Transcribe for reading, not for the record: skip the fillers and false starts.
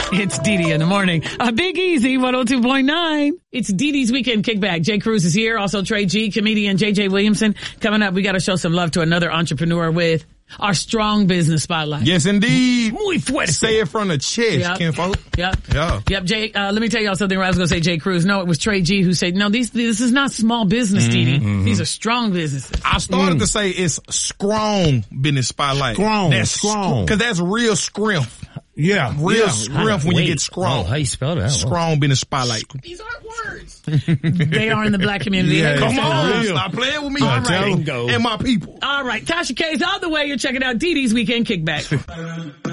It's Dee Dee in the morning. A Big Easy 102.9. It's Dee Dee's Weekend Kickback. Jay Cruz is here. Also Trey G, comedian JJ Williamson. Coming up, we got to show some love to another entrepreneur with our strong business spotlight. Yes, indeed. Muy fuerte. Say it from the chest, kinfolk. Yep. Jay, let me tell y'all something where I was going to say Jay Cruz. No, it was Trey G who said, no, this is not small business, Dee Dee. These are strong businesses. I started to say it's strong business spotlight. That's strong. Cause that's real scrimp. Yeah. Real scrimp when you get strong. Oh, how you spell that? Strong business spotlight. These aren't words. They are in the black community. Yeah, come on. Real. Stop playing with me. All right. And my people. All right. Tasha K's all the way. You're checking out Dee Dee's Weekend Kickback.